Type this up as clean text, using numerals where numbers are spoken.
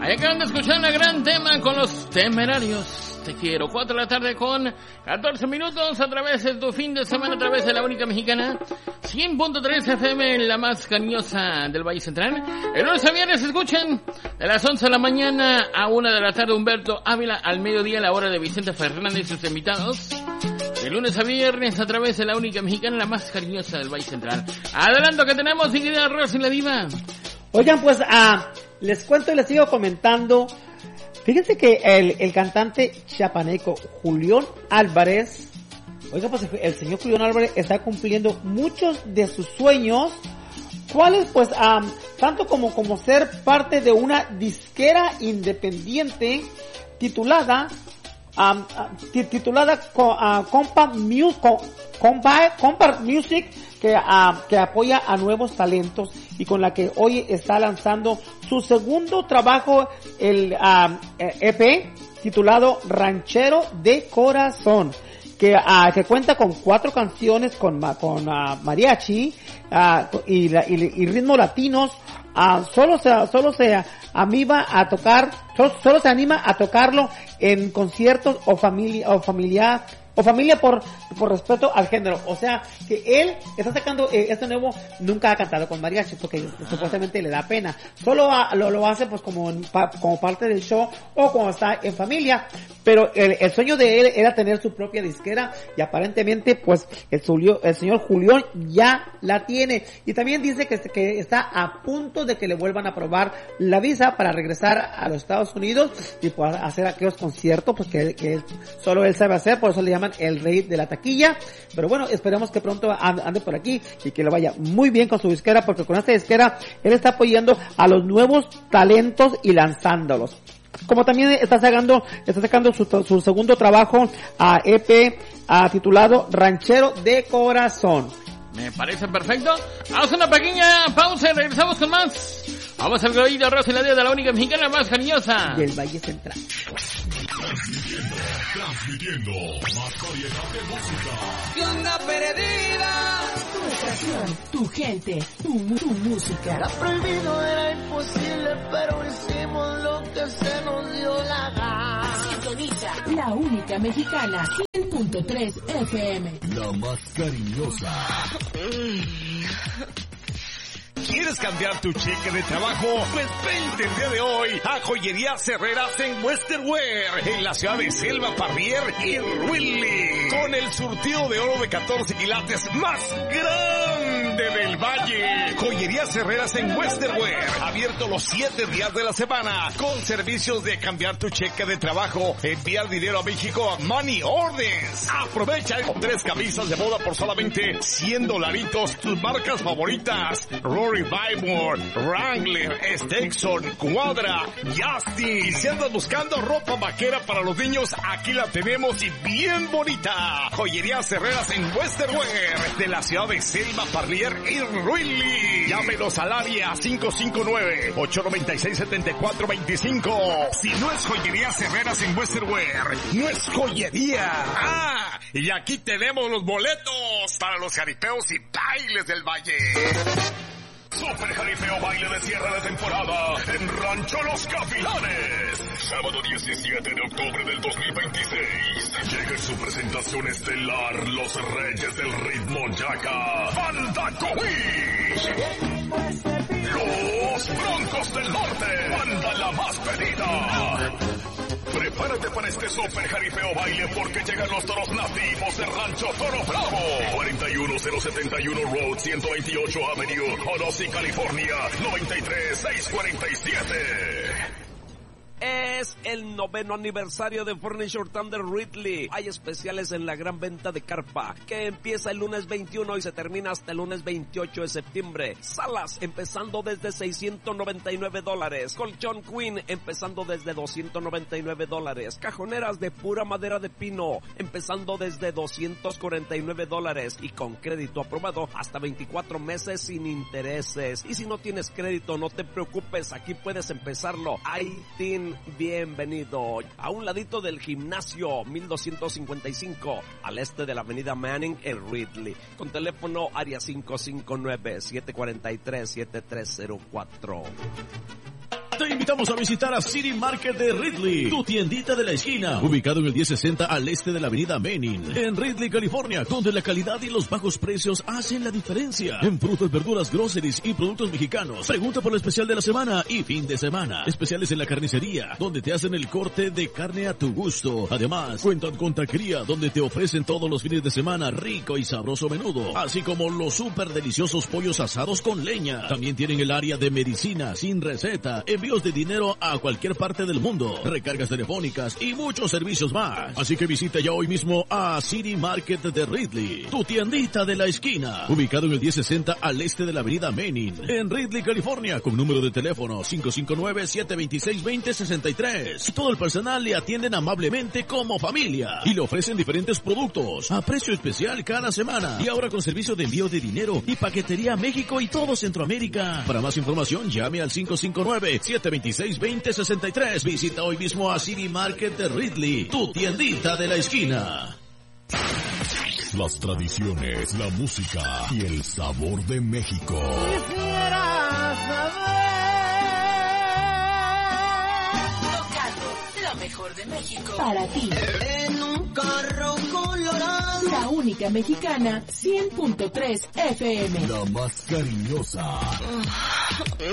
Ahí acaban de escuchar un gran tema con los Temerarios. Te quiero, 4 de la tarde con 14 minutos a través de tu fin de semana, a través de la única mexicana 100.3 FM, la más cariñosa del Valle Central. El lunes a viernes escuchan de las 11 de la mañana a 1 de la tarde Humberto Ávila, al mediodía la hora de Vicente Fernández y sus invitados. De lunes a viernes a través de la única mexicana, la más cariñosa del Valle Central. Adelanto que tenemos, mi querida Rosy la Diva. Oigan, pues les cuento y les sigo comentando. Fíjense que el cantante chiapaneco Julián Álvarez, oiga, pues el señor Julián Álvarez está cumpliendo muchos de sus sueños. ¿Cuáles? Pues tanto como ser parte de una disquera independiente titulada Compact Music, que apoya a nuevos talentos y con la que hoy está lanzando su segundo trabajo, el EP titulado Ranchero de Corazón, que cuenta con 4 canciones con mariachi y ritmos latinos. Solo se anima a tocarlo en conciertos o familia por respeto al género. O sea, que él está sacando este nuevo, nunca ha cantado con mariachi porque supuestamente le da pena. Solo lo hace pues como parte del show o cuando está en familia. Pero el sueño de él era tener su propia disquera y aparentemente pues el señor Julián ya la tiene. Y también dice que está a punto de que le vuelvan a aprobar la visa para regresar a los Estados Unidos y pues hacer aquellos conciertos pues que solo él sabe hacer, por eso le llaman el rey de la taquilla. Pero bueno, esperemos que pronto ande por aquí y que le vaya muy bien con su disquera, porque con esta disquera él está apoyando a los nuevos talentos y lanzándolos. Como también está sacando su segundo trabajo EP titulado Ranchero de Corazón. Me parece perfecto. Vamos a una pequeña pausa y regresamos con más. Vamos al Glorita Rosa y la Día de la única mexicana más cariñosa del Valle Central. Transmitiendo más variedad de música. Onda perdida. Tu estación, tu gente, tu música. Era prohibido, era imposible, pero hicimos lo que se nos dio la gana. Sintoniza la única mexicana 100.3 FM. La más cariñosa. ¿Quieres cambiar tu cheque de trabajo? Pues vente el día de hoy a Joyerías Herreras en Western Wear, en la ciudad de Selva, Parrier y Ruili, con el surtido de oro de 14 quilates más grande del Valle. Joyerías Herreras en Western Wear, abierto los 7 días de la semana, con servicios de cambiar tu cheque de trabajo, enviar dinero a México a Money Orders. Aprovecha 3 camisas de boda por solamente $100, tus marcas favoritas, Rory Bybor, Wrangler, Stetson, Cuadra, Justin. Y si andas buscando ropa vaquera para los niños, aquí la tenemos y bien bonita. Joyerías Herreras en Western Wear, de la ciudad de Selma, Parrier y Ruili. Llámenos al área 559-896-7425. Si no es Joyerías Herreras en Western Wear, no es joyería. Y aquí tenemos los boletos para los jaripeos y bailes del Valle. Super Jaripeo Baile de Cierre de Temporada en Rancho Los Gavilanes. Sábado 17 de octubre del 2026. Llega en su presentación estelar Los Reyes del Ritmo Yaca, Banda Cowish. Los Broncos del Norte, banda la más pedida. Prepárate para este super jaripeo baile porque llegan los toros nativos de Rancho Toro Bravo. 41071 Road 128 Avenue, Onosí, California, 93647. Es el 9º aniversario de Furniture Thunder Ridley. Hay especiales en la gran venta de carpa, que empieza el lunes 21 y se termina hasta el lunes 28 de septiembre. Salas empezando desde $699. Colchón Queen empezando desde $299. Cajoneras de pura madera de pino empezando desde $249. Y con crédito aprobado hasta 24 meses sin intereses. Y si no tienes crédito, no te preocupes, aquí puedes empezarlo. ITIN, bienvenido. A un ladito del gimnasio 1255, al este de la avenida Manning en Ridley. Con teléfono área 559-743-7304. Te invitamos a visitar a City Market de Ridley, tu tiendita de la esquina, ubicado en el 1060 al este de la avenida Menin, en Ridley, California, donde la calidad y los bajos precios hacen la diferencia. En frutas, verduras, groceries y productos mexicanos. Pregunta por el especial de la semana y fin de semana. Especiales en la carnicería, donde te hacen el corte de carne a tu gusto. Además, cuentan con taquería, donde te ofrecen todos los fines de semana rico y sabroso menudo, así como los súper deliciosos pollos asados con leña. También tienen el área de medicina sin receta, envíos de dinero a cualquier parte del mundo, recargas telefónicas y muchos servicios más. Así que visita ya hoy mismo a City Market de Ridley, tu tiendita de la esquina, ubicado en el 1060 al este de la avenida Menin, en Ridley, California, con número de teléfono 559-726-2063. Todo el personal le atienden amablemente como familia y le ofrecen diferentes productos a precio especial cada semana, y ahora con servicio de envío de dinero y paquetería a México y todo Centroamérica. Para más información llame al 559-726-2063. Visita hoy mismo a City Market de Ridley, tu tiendita de la esquina. Las tradiciones, la música y el sabor de México. Lo mejor de México para ti. En un carro colorado. La única mexicana 100.3 FM. La más cariñosa.